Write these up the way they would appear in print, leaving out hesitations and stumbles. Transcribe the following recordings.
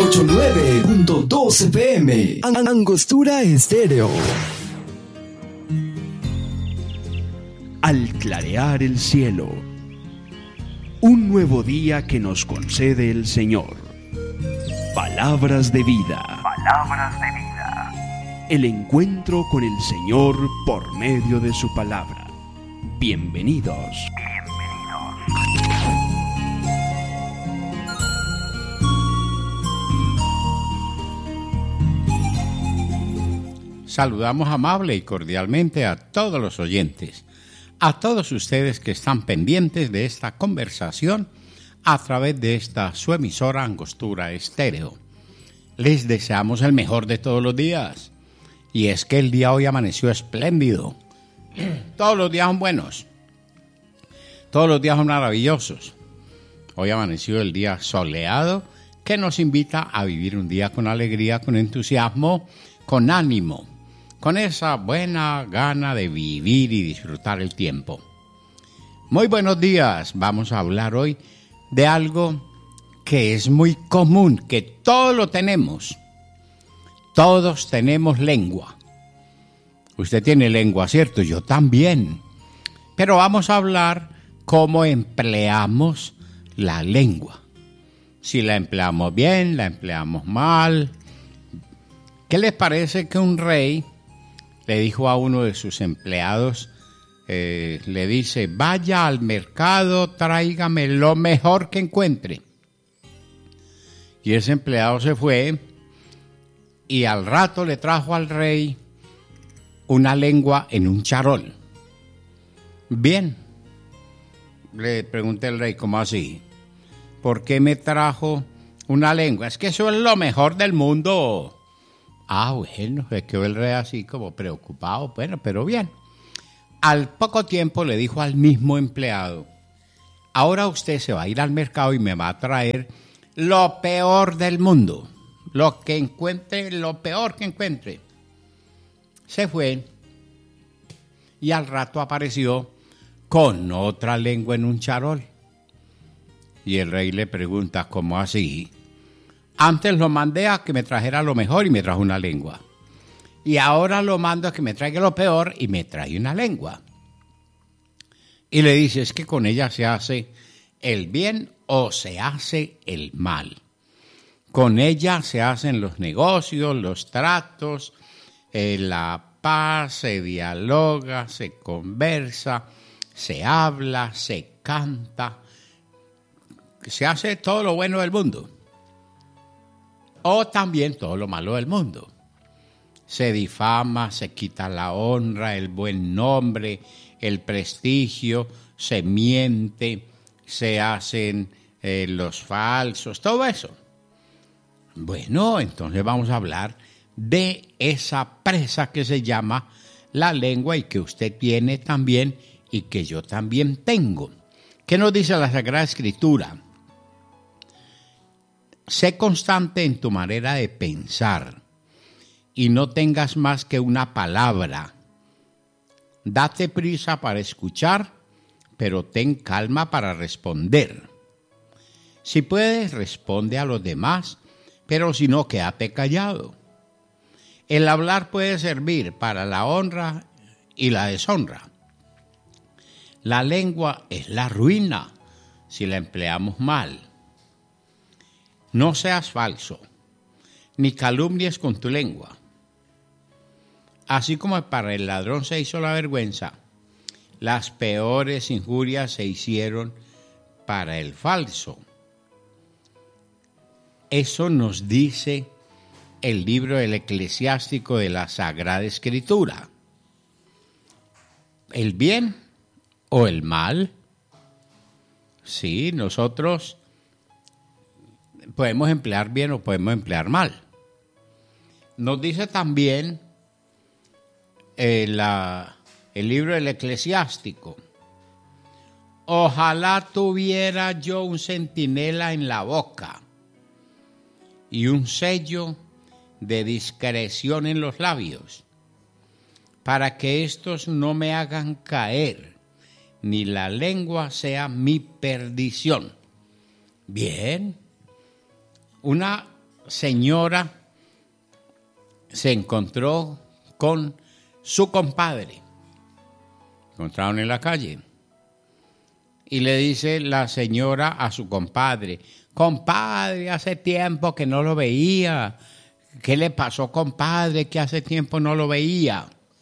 89.2 FM. Angostura Estéreo. Al clarear el cielo, un nuevo día que nos concede el Señor. Palabras de vida. Palabras de vida. El encuentro con el Señor por medio de su palabra. Bienvenidos. Saludamos amable y cordialmente a todos los oyentes, a todos ustedes que están pendientes de esta conversación a través de esta su emisora Angostura Estéreo. Les deseamos el mejor de todos los días, y es que el día hoy amaneció espléndido. Todos los días son buenos, todos los días son maravillosos. Hoy amaneció el día soleado que nos invita a vivir un día con alegría, con entusiasmo, con ánimo, con esa buena gana de vivir y disfrutar el tiempo. Muy buenos días. Vamos a hablar hoy de algo que es muy común, que todos lo tenemos. Todos tenemos lengua. Usted tiene lengua, ¿cierto? Yo también. Pero vamos a hablar cómo empleamos la lengua. Si la empleamos bien, la empleamos mal. ¿Qué les parece que un rey le dijo a uno de sus empleados, le dice, vaya al mercado, tráigame lo mejor que encuentre? Y ese empleado se fue y al rato le trajo al rey una lengua en un charol. Bien, le pregunté al rey, ¿cómo así? ¿Por qué me trajo una lengua? Es que eso es lo mejor del mundo. Ah, bueno, se quedó el rey así como preocupado, bueno, pero bien. Al poco tiempo le dijo al mismo empleado, ahora usted se va a ir al mercado y me va a traer lo peor del mundo, lo que encuentre, lo peor que encuentre. Se fue y al rato apareció con otra lengua en un charol. Y el rey le pregunta, ¿cómo así? Antes lo mandé a que me trajera lo mejor y me trajo una lengua. Y ahora lo mando a que me traiga lo peor y me trae una lengua. Y le dice, es que con ella se hace el bien o se hace el mal. Con ella se hacen los negocios, los tratos, la paz, se dialoga, se conversa, se habla, se canta. Se hace todo lo bueno del mundo. O también todo lo malo del mundo. Se difama, se quita la honra, el buen nombre, el prestigio, se miente, se hacen los falsos, todo eso. Bueno, entonces vamos a hablar de esa presa que se llama la lengua y que usted tiene también y que yo también tengo. ¿Qué nos dice la Sagrada Escritura? Sé constante en tu manera de pensar y no tengas más que una palabra. Date prisa para escuchar, pero ten calma para responder. Si puedes, responde a los demás, pero si no, quédate callado. El hablar puede servir para la honra y la deshonra. La lengua es la ruina si la empleamos mal. No seas falso, ni calumnies con tu lengua. Así como para el ladrón se hizo la vergüenza, las peores injurias se hicieron para el falso. Eso nos dice el libro del Eclesiástico de la Sagrada Escritura. ¿El bien o el mal? Sí, nosotros podemos emplear bien o podemos emplear mal. Nos dice también el libro del Eclesiástico, ojalá tuviera yo un centinela en la boca y un sello de discreción en los labios, para que estos no me hagan caer, ni la lengua sea mi perdición. Bien, una señora se encontró con su compadre. Encontraron en la calle. Y le dice la señora a su compadre: compadre, hace tiempo que no lo veía. ¿Qué le pasó, compadre, que hace tiempo no lo veía?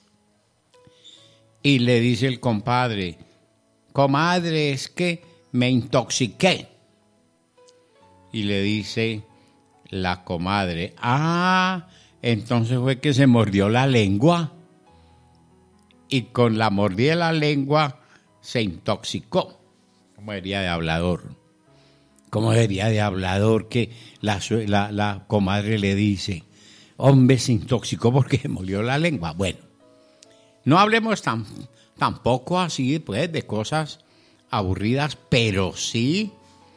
Y le dice el compadre: comadre, es que me intoxiqué. Y le dice la comadre: entonces fue que se mordió la lengua. Y con la mordida de la lengua se intoxicó. ¿Cómo sería de hablador? ¿Cómo sería de hablador que la comadre le dice: hombre, se intoxicó porque se mordió la lengua? Bueno, no hablemos tampoco así, pues, de cosas aburridas, pero sí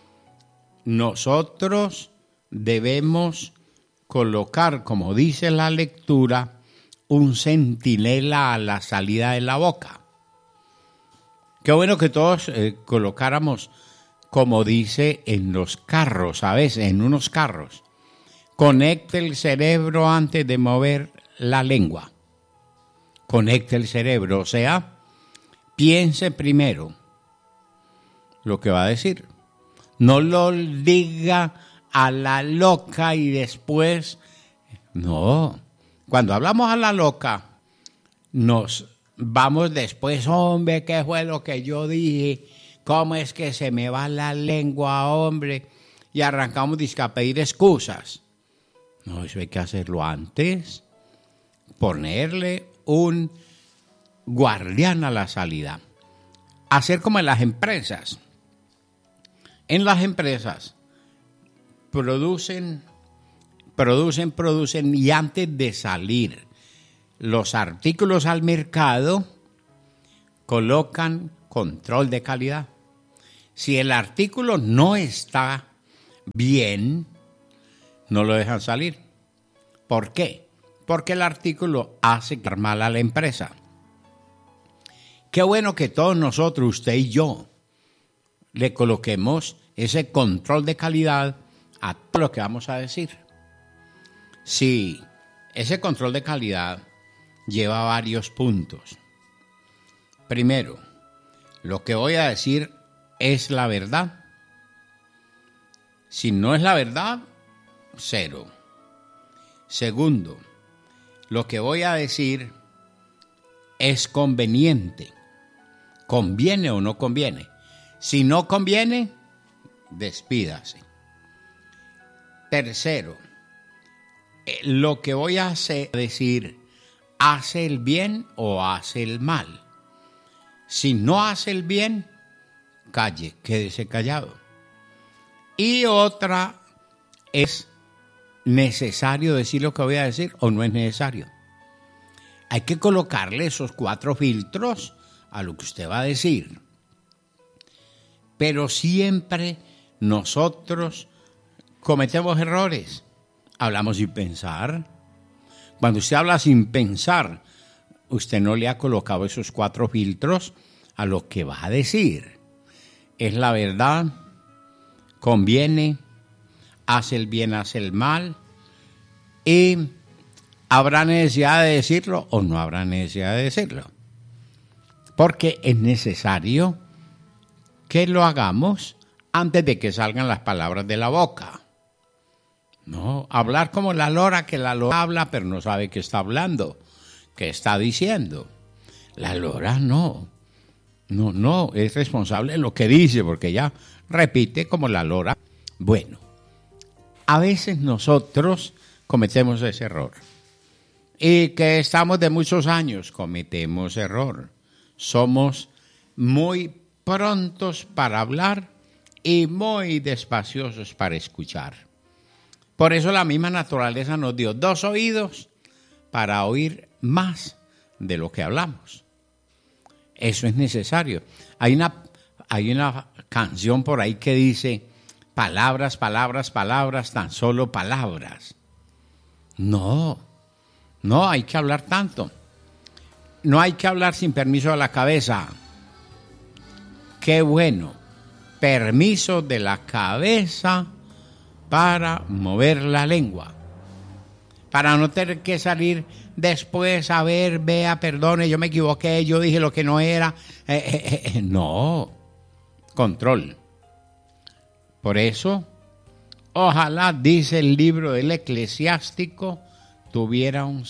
nosotros debemos colocar, como dice la lectura, un centinela a la salida de la boca. Qué bueno que todos colocáramos, como dice en los carros, a veces en unos carros: conecte el cerebro antes de mover la lengua. Conecte el cerebro, o sea, piense primero lo que va a decir. No lo diga a la loca y después... No, cuando hablamos a la loca, nos vamos después: hombre, ¿qué fue lo que yo dije? ¿Cómo es que se me va la lengua, hombre? Y arrancamos a pedir excusas. No, eso hay que hacerlo antes. Ponerle un guardián a la salida. Hacer como en las empresas. En las empresas producen y antes de salir los artículos al mercado colocan control de calidad. Si el artículo no está bien, no lo dejan salir. ¿Por qué? Porque el artículo hace quedar mal a la empresa. Qué bueno que todos nosotros, usted y yo, le coloquemos ese control de calidad a todo lo que vamos a decir. Sí, ese control de calidad lleva varios puntos. Primero, lo que voy a decir es la verdad. Si no es la verdad, 0. Segundo, lo que voy a decir es conveniente. ¿Conviene o no conviene? Si no conviene, despídase. Tercero, lo que voy a decir, ¿hace el bien o hace el mal? Si no hace el bien, calle, quédese callado. Y otra, ¿es necesario decir lo que voy a decir o no es necesario? Hay que colocarle esos 4 filtros a lo que usted va a decir. Pero siempre nosotros cometemos errores. Hablamos sin pensar. Cuando usted habla sin pensar, usted no le ha colocado esos 4 filtros a lo que va a decir. Es la verdad, conviene, hace el bien, hace el mal, y ¿habrá necesidad de decirlo o no habrá necesidad de decirlo? Porque es necesario que lo hagamos antes de que salgan las palabras de la boca. No, hablar como la lora, que la lora habla pero no sabe qué está hablando, qué está diciendo. La lora no, es responsable de lo que dice, porque ella repite como la lora. Bueno, a veces nosotros cometemos ese error. Y que estamos de muchos años, cometemos error. Somos muy prontos para hablar y muy despaciosos para escuchar. Por eso la misma naturaleza nos dio 2 oídos para oír más de lo que hablamos. Eso es necesario. Hay una canción por ahí que dice: palabras, palabras, palabras, tan solo palabras. No hay que hablar tanto. No hay que hablar sin permiso de la cabeza. Qué bueno. Permiso de la cabeza para mover la lengua. Para no tener que salir después a ver, vea, perdone, yo me equivoqué, yo dije lo que no era. No, control. Por eso, ojalá, dice el libro del Eclesiástico, tuviera un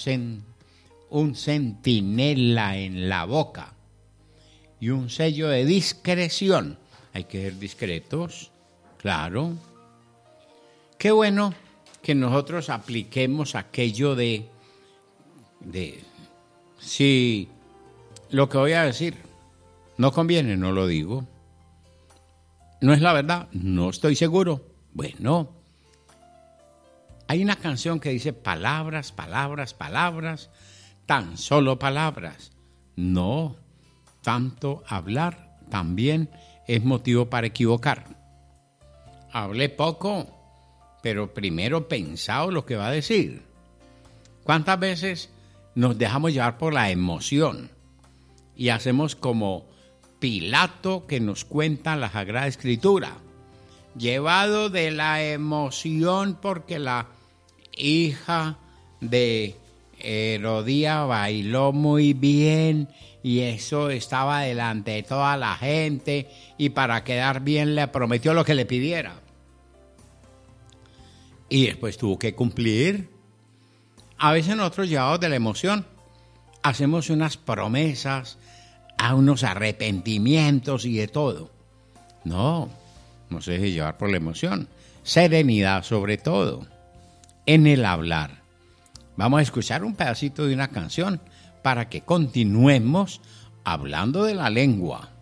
centinela en la boca y un sello de discreción. Hay que ser discretos, claro. Qué bueno que nosotros apliquemos aquello de si lo que voy a decir no conviene, no lo digo. ¿No es la verdad? No estoy seguro. Bueno, hay una canción que dice palabras, palabras, palabras, tan solo palabras. No, tanto hablar también es motivo para equivocar. Hablé poco, pero primero pensado lo que va a decir. ¿Cuántas veces nos dejamos llevar por la emoción y hacemos como Pilato que nos cuenta la Sagrada Escritura? Llevado de la emoción porque la hija de Herodía bailó muy bien y eso estaba delante de toda la gente y para quedar bien le prometió lo que le pidiera. Y después tuvo que cumplir. A veces nosotros, llevados de la emoción, hacemos unas promesas, a unos arrepentimientos y de todo. No se deje llevar por la emoción. Serenidad sobre todo en el hablar. Vamos a escuchar un pedacito de una canción para que continuemos hablando de la lengua.